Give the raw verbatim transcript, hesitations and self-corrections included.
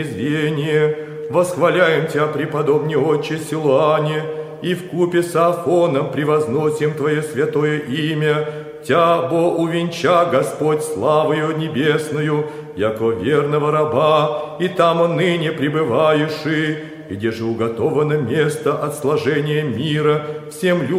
звенья. Восхваляем Тебя, преподобный Отче Силуане, и вкупе с Афоном превозносим Твое святое имя. Тя, бо увенча Господь славою небесную, яко верного раба, и там он ныне пребываешь, и где же уготовано место от сложения мира всем людям.